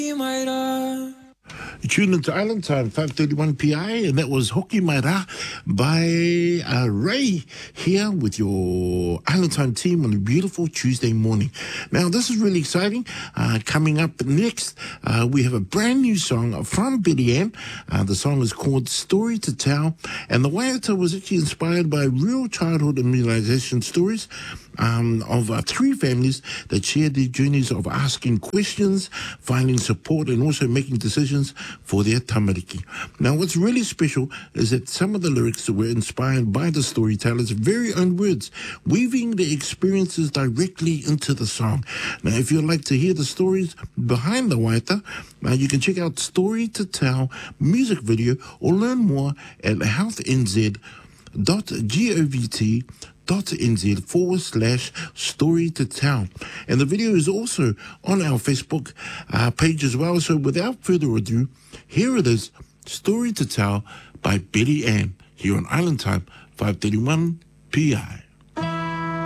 You tuned into Island Time, 5:31 PI, and that was Hoki Mai Rā by Ray here with your Island Time team on a beautiful Tuesday morning. Now, this is really exciting. Coming up next, we have a brand new song from Betty Ann. The song is called Story to Tell, and the waiata was actually inspired by real childhood immunization stories of three families that shared their journeys of asking questions, finding support, and also making decisions for their tamariki. Now, what's really special is that some of the lyrics were inspired by the storyteller's very own words, weaving their experiences directly into the song. Now, if you'd like to hear the stories behind the waiata, you can check out Story to Tell music video or learn more at healthnz.govt.nz/story to tell. And the video is also on our Facebook page as well. So without further ado, here it is, Story to Tell by Betty Ann, here on Island Time, 5:31 PI.